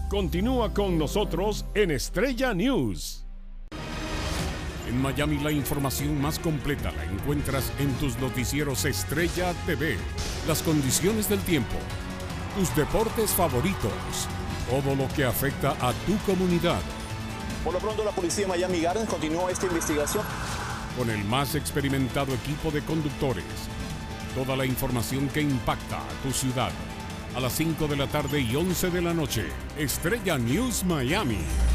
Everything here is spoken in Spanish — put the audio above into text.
Continúa con nosotros en Estrella News. En Miami la información más completa la encuentras en tus noticieros Estrella TV. Las condiciones del tiempo, tus deportes favoritos, todo lo que afecta a tu comunidad. Por lo pronto la policía de Miami Gardens continúa esta investigación. Con el más experimentado equipo de conductores. Toda la información que impacta a tu ciudad. A las 5 de la tarde y 11 de la noche. Estrella News Miami.